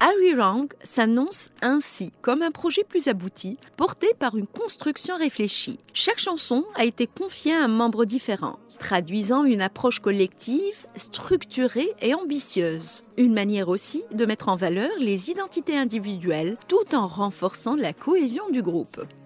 Harry Rang s'annonce ainsi comme un projet plus abouti, porté par une construction réfléchie. Chaque chanson a été confiée à un membre différent, traduisant une approche collective, structurée et ambitieuse. Une manière aussi de mettre en valeur les identités individuelles tout en renforçant la cohésion du groupe.